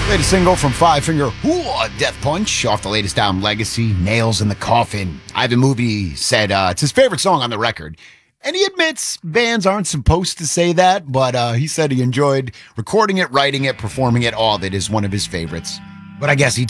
Latest single from Five Finger Death Punch off the latest album Legacy, Nails in the Coffin. Ivan Movie said it's his favorite song on the record. And he admits bands aren't supposed to say that, but he said he enjoyed recording it, writing it, performing it. All of it is one of his favorites. But I guess he